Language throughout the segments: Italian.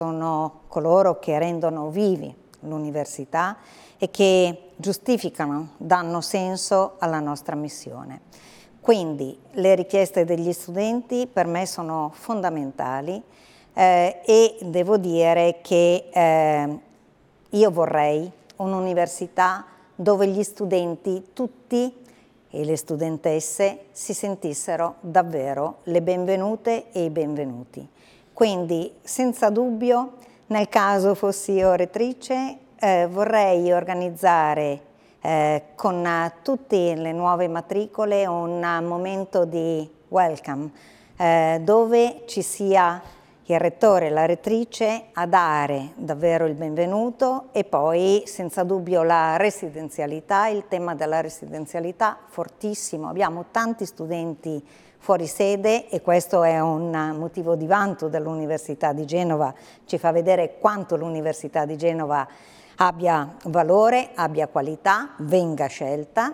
sono coloro che rendono vivi l'università e che giustificano, danno senso alla nostra missione. Quindi le richieste degli studenti per me sono fondamentali e devo dire che io vorrei un'università dove gli studenti tutti e le studentesse si sentissero davvero le benvenute e i benvenuti. Quindi senza dubbio, nel caso fossi io rettrice, vorrei organizzare con tutte le nuove matricole un momento di welcome dove ci sia il rettore e la rettrice a dare davvero il benvenuto e poi senza dubbio la residenzialità, il tema della residenzialità fortissimo. Abbiamo tanti studenti fuori sede e questo è un motivo di vanto dell'Università di Genova, ci fa vedere quanto l'Università di Genova abbia valore, abbia qualità, venga scelta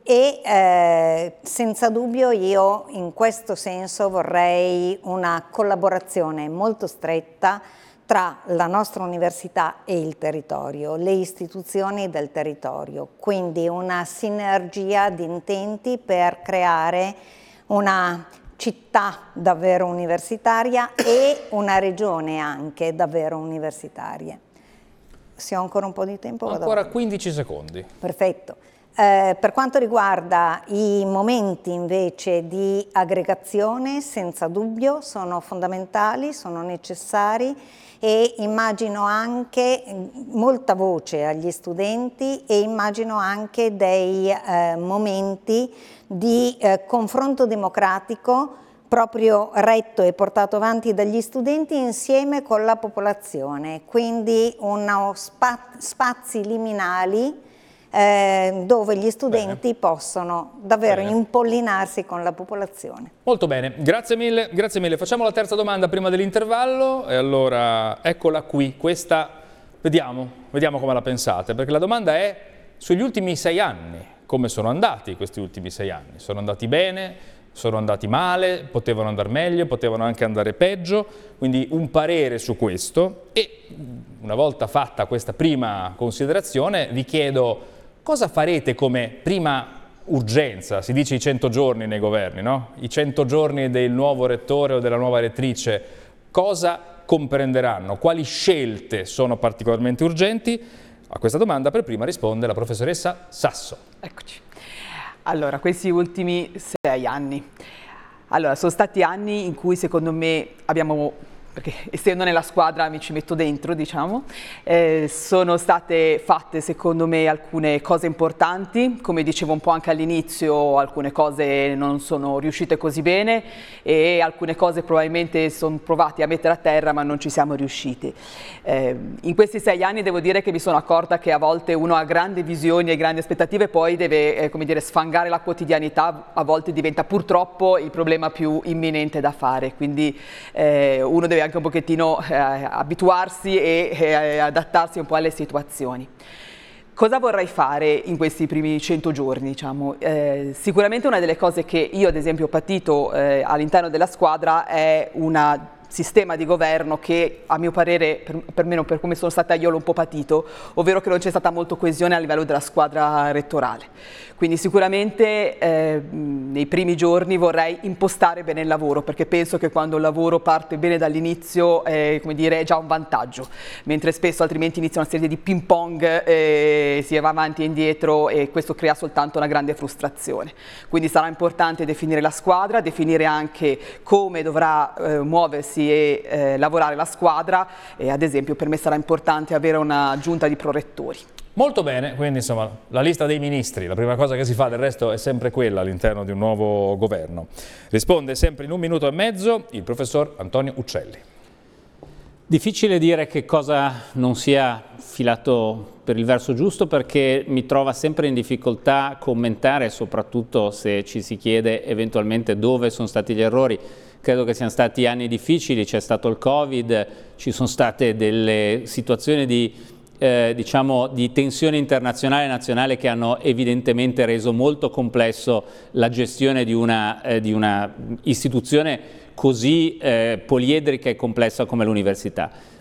e senza dubbio io in questo senso vorrei una collaborazione molto stretta tra la nostra università e il territorio, le istituzioni del territorio, quindi una sinergia di intenti per creare una città davvero universitaria e una regione anche davvero universitaria. Se ho ancora un po' di tempo vado ancora avanti. 15 secondi. Perfetto. Per quanto riguarda i momenti invece di aggregazione, senza dubbio sono fondamentali, sono necessari e immagino anche molta voce agli studenti e immagino anche dei momenti di confronto democratico proprio retto e portato avanti dagli studenti insieme con la popolazione, quindi spazi liminali dove gli studenti possono davvero impollinarsi con la popolazione. Molto bene, grazie mille, grazie mille. Facciamo la terza domanda prima dell'intervallo e allora eccola qui, questa vediamo come la pensate, perché la domanda è sugli ultimi 6 anni, come sono andati questi ultimi 6 anni? Sono andati bene? Sono andati male? Potevano andare meglio? Potevano anche andare peggio? Quindi un parere su questo e una volta fatta questa prima considerazione vi chiedo cosa farete come prima urgenza, si dice i 100 giorni nei governi, no? I 100 giorni del nuovo rettore o della nuova rettrice, cosa comprenderanno? Quali scelte sono particolarmente urgenti? A questa domanda per prima risponde la professoressa Sasso. Eccoci. Allora, questi ultimi 6 anni. Allora, sono stati anni in cui secondo me abbiamo, perché essendo nella squadra mi ci metto dentro, diciamo, sono state fatte secondo me alcune cose importanti, come dicevo un po' anche all'inizio, alcune cose non sono riuscite così bene e alcune cose probabilmente sono provati a mettere a terra ma non ci siamo riusciti. In questi 6 anni devo dire che mi sono accorta che a volte uno ha grandi visioni e grandi aspettative e poi deve, come dire, sfangare la quotidianità, a volte diventa purtroppo il problema più imminente da fare, quindi uno deve anche un pochettino abituarsi e adattarsi un po' alle situazioni. Cosa vorrei fare in questi primi 100 giorni? Diciamo? Sicuramente una delle cose che io ad esempio ho patito all'interno della squadra è un sistema di governo che a mio parere, perlomeno per come sono stata io, l'ho un po' patito, ovvero che non c'è stata molto coesione a livello della squadra rettorale. Quindi sicuramente nei primi giorni vorrei impostare bene il lavoro, perché penso che quando il lavoro parte bene dall'inizio come dire, è già un vantaggio, mentre spesso altrimenti inizia una serie di ping pong, si va avanti e indietro e questo crea soltanto una grande frustrazione. Quindi sarà importante definire la squadra, definire anche come dovrà muoversi e lavorare la squadra e ad esempio per me sarà importante avere una giunta di prorettori. Molto bene, quindi insomma la lista dei ministri, la prima cosa che si fa, del resto è sempre quella all'interno di un nuovo governo. Risponde sempre in 1 minuto e mezzo il professor Antonio Uccelli. Difficile dire che cosa non sia filato per il verso giusto perché mi trova sempre in difficoltà a commentare, soprattutto se ci si chiede eventualmente dove sono stati gli errori. Credo che siano stati anni difficili, c'è stato il Covid, ci sono state delle situazioni di diciamo di tensione internazionale e nazionale che hanno evidentemente reso molto complesso la gestione di una istituzione così poliedrica e complessa come l'università.